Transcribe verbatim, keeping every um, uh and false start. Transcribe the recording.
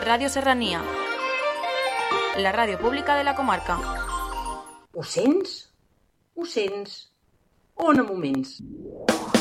Radio Serranía, la ràdio pública de la comarca. Ho sents? Ho sents? On a moments?